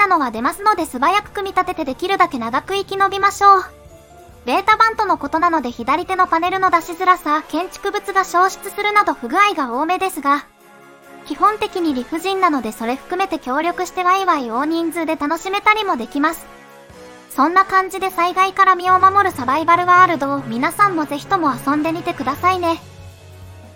のは出ますので素早く組み立ててできるだけ長く生き延びましょう。ベータ版とのことなので左手のパネルの出しづらさ、建築物が消失するなど不具合が多めですが、基本的に理不尽なのでそれ含めて協力してワイワイ大人数で楽しめたりもできます。そんな感じで災害から身を守るサバイバルワールドを皆さんもぜひとも遊んでみてくださいね。